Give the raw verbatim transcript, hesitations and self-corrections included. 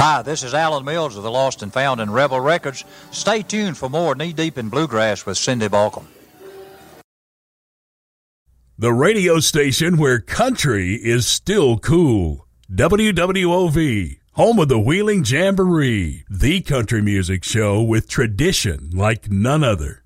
Hi, this is Alan Mills of the Lost and Found and Rebel Records. Stay tuned for more Knee Deep in Bluegrass with Cindy Balcom. The radio station where country is still cool. W W O V, home of the Wheeling Jamboree, the country music show with tradition like none other.